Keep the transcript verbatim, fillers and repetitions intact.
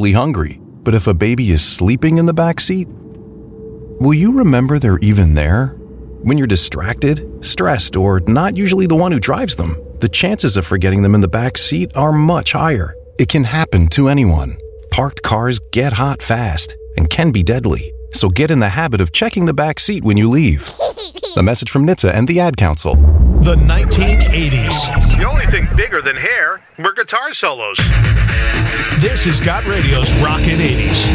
probably hungry. But if a baby is sleeping in the back seat, will you remember they're even there? When you're distracted, stressed, or not usually the one who drives them, the chances of forgetting them in the back seat are much higher. It can happen to anyone. Parked cars get hot fast and can be deadly. So get in the habit of checking the back seat when you leave. A message from N H T S A and the Ad Council. The nineteen eighties. The only thing bigger than hair were guitar solos. This is Got Radio's Rockin' eighties.